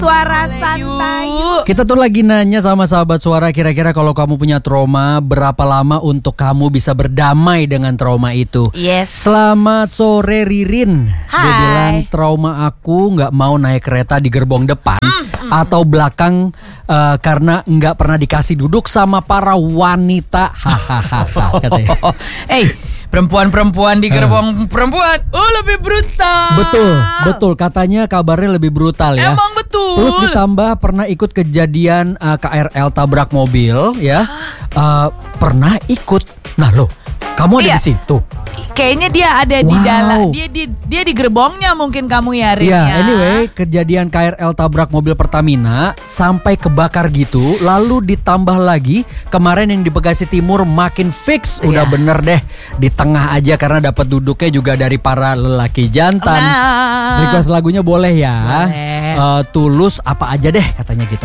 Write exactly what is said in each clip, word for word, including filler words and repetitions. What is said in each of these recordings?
Suara santai. Kita tuh lagi nanya sama sahabat suara, kira-kira kalau kamu punya trauma, berapa lama untuk kamu bisa berdamai dengan trauma itu? Yes. Selamat sore Ririn. Hai. Dia bilang trauma aku nggak mau naik kereta di gerbong depan mm, mm, atau belakang uh, karena nggak pernah dikasih duduk sama para wanita. Hahaha. Katanya. Eh, perempuan-perempuan di gerbong perempuan, oh lebih brutal. Betul, betul. Katanya kabarnya lebih brutal ya. Emang betul. Terus ditambah pernah ikut kejadian uh, K R L tabrak mobil ya. Uh, pernah ikut. Nah loh, kamu ada Iya. di situ. Kayaknya dia ada di Wow. dalam, dia di dia di gerbongnya mungkin kamu ya, Rin, Ya, ya. anyway, kejadian K R L tabrak mobil Pertamina sampai kebakar gitu, lalu ditambah lagi kemarin yang di Bekasi Timur makin fix, udah Iya. bener deh di tengah aja karena dapat duduknya juga dari para lelaki jantan. Nah. Request lagunya boleh ya. Boleh. Uh, Tulus apa aja deh katanya gitu.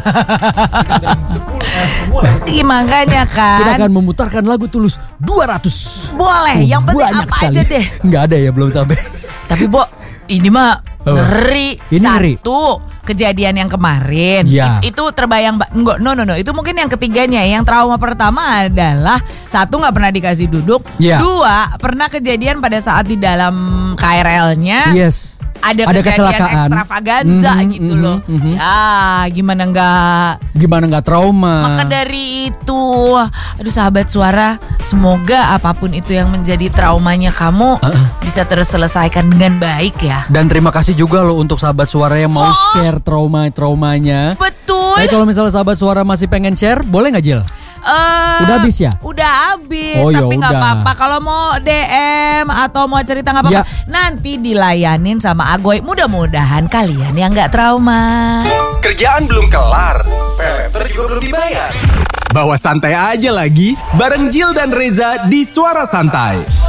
Ih, makanya Kita kan. akan memutarkan lagu Tulus dua ratus. Boleh, yang penting Banyak apa sekali. aja deh. Nggak ada ya, belum sampai. Tapi Bo, ini mah Oh. ngeri. Ini ngeri. Satu, kejadian yang kemarin Ya. It- itu terbayang ba- enggak, no no no, itu mungkin yang ketiganya. Yang trauma pertama adalah satu, nggak pernah dikasih duduk. Ya. Dua, pernah kejadian pada saat di dalam K R L-nya Yes. ada, Ada kejadian kecelakaan. ekstravaganza Mhm, gitu mhm, loh. mhm. Ya, gimana nggak. Gimana nggak trauma? Maka dari itu, aduh sahabat suara, semoga apapun itu yang menjadi traumanya kamu Uh-uh. bisa terselesaikan dengan baik ya. Dan terima kasih juga loh untuk sahabat suara yang mau Oh. share trauma-traumanya. Betul. Tapi kalau misalnya sahabat suara masih pengen share, boleh nggak Jil? Eh, Udah habis ya? Udah habis, Oh, ya tapi nggak udah. apa-apa. Kalau mau D M atau mau cerita nggak apa-apa. Ya. Nanti dilayanin sama Agoy. Mudah-mudahan kalian yang nggak trauma. Kerjaan belum kelar, paylater juga belum dibayar. Bawa santai aja lagi, bareng Jill dan Reza di Suara Santai.